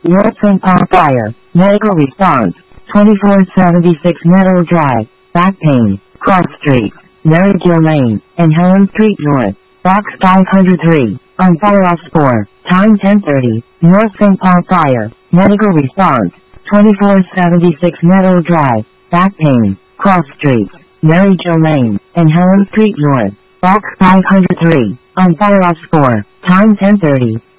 North St. Paul Fire, medical response, 2476 Meadow Drive, back pain, Cross Street, Mary Gill Lane, and Helen Street North, box 503, on fire off spore, time 10:30, North St. Paul Fire, medical response, 2476 Meadow Drive, back pain, Cross Street, Mary Gill Lane, and Helen Street North, box 503, on fire off spore, time 10:30.